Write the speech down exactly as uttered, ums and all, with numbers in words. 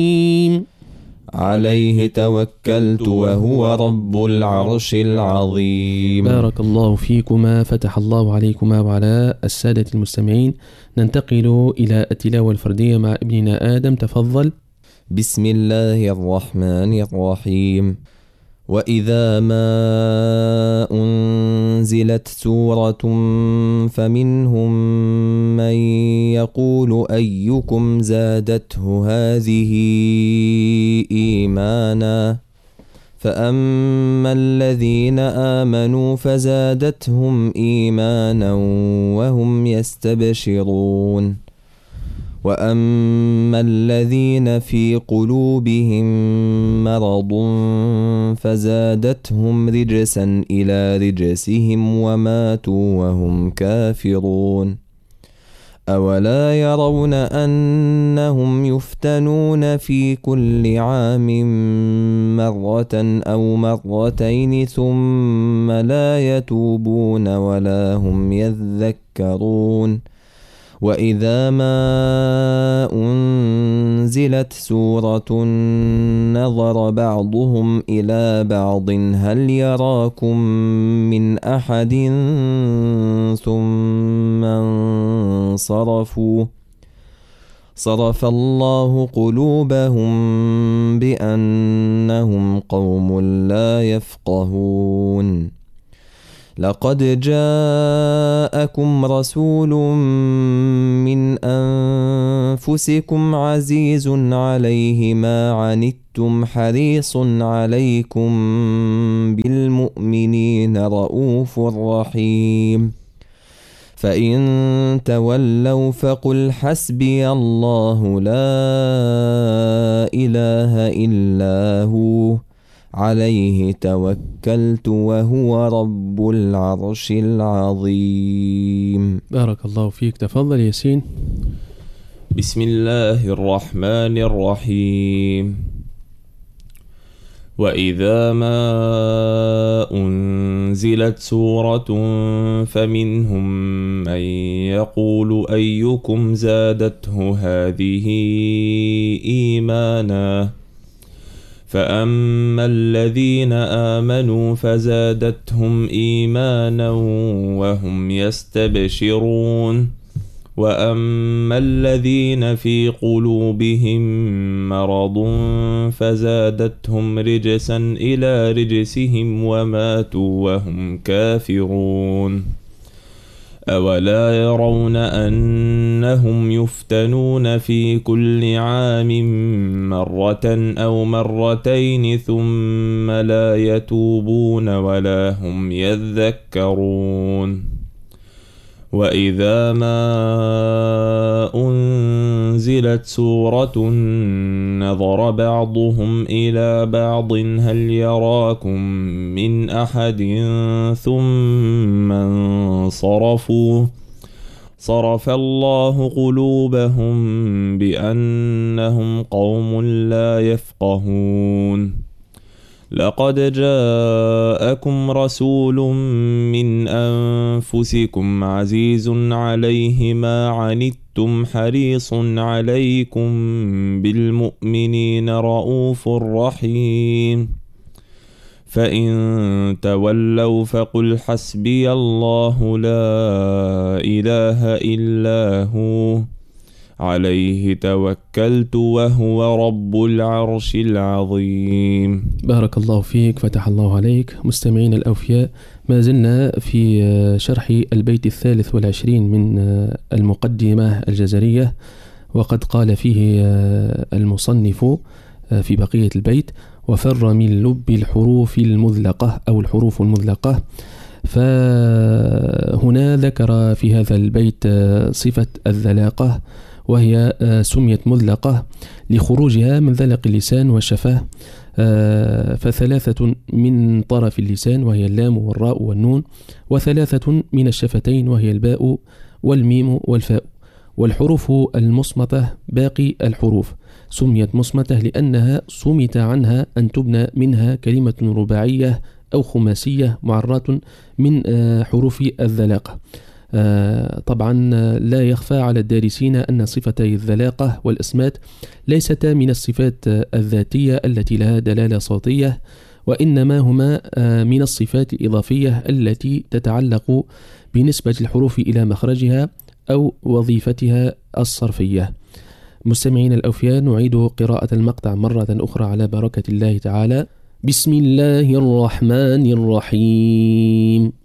عليه توكلت وهو رب العرش العظيم. بارك الله فيكما، فتح الله عليكما وعلى السادة المستمعين. ننتقل إلى التلاوة الفردية مع ابننا آدم، تفضل. بسم الله الرحمن الرحيم. وإذا ما أنزلت سورة فمنهم من يقول أيكم زادته هذه إيمانا فأما الذين آمنوا فزادتهم إيمانا وهم يستبشرون وأما الذين في قلوبهم مرض فزادتهم رجسا إلى رجسهم وماتوا وهم كافرون أولا يرون أنهم يفتنون في كل عام مرة أو مرتين ثم لا يتوبون ولا هم يذكرون وإذا ما أنزلت سورة نظر بعضهم إلى بعض هل يراكم من أحد ثم انصرفوا صرف الله قلوبهم بأنهم قوم لا يفقهون لقد جاءكم رسول من أنفسكم عزيز عليه ما عنتم حريص عليكم بالمؤمنين رؤوف رحيم فإن تولوا فقل حسبي الله لا إله إلا هو عليه توكلت وهو رب العرش العظيم. بارك الله فيك، تفضل ياسين. بسم الله الرحمن الرحيم. وإذا ما أنزلت سورة فمنهم من يقول أيكم زادته هذه إيمانا فأما الذين آمنوا فزادتهم إيمانا وهم يستبشرون وأما الذين في قلوبهم مرض فزادتهم رجسا إلى رجسهم وماتوا وهم كافرون أولا يرون أنهم يفتنون في كل عام مرة أو مرتين ثم لا يتوبون ولا هم يذكرون وإذا ما أنزلت سورة نظر بعضهم إلى بعض هل يراكم من أحد ثم انصرفوا صرف الله قلوبهم بأنهم قوم لا يفقهون لقد جاءكم رسول من أنفسكم عزيز عليه ما عنتم حريص عليكم بالمؤمنين رؤوف رحيم فإن تولوا فقل حسبي الله لا إله إلا هو عليه توكلت وهو رب العرش العظيم. بارك الله فيك، فتح الله عليك. مستمعين الأوفياء، ما زلنا في شرح البيت الثالث والعشرين من المقدمة الجزرية، وقد قال فيه المصنف في بقية البيت: وفر من لب الحروف المذلقة أو الحروف المذلقة. فهنا ذكر في هذا البيت صفة الذلاقة، وهي سميت مذلقة لخروجها من ذلق اللسان والشفاه، فثلاثة من طرف اللسان وهي اللام والراء والنون، وثلاثة من الشفتين وهي الباء والميم والفاء. والحروف المصمتة باقي الحروف سميت مصمتة لأنها صمت عنها أن تبنى منها كلمة رباعية أو خماسية معرات من حروف الذلاقة. طبعا لا يخفى على الدارسين أن صفتي الذلاقة والإصمات ليستا من الصفات الذاتية التي لها دلالة صوتية، وإنما هما من الصفات الإضافية التي تتعلق بنسبة الحروف إلى مخرجها أو وظيفتها الصرفية. مستمعين الأوفياء، نعيد قراءة المقطع مرة أخرى على بركة الله تعالى. بسم الله الرحمن الرحيم.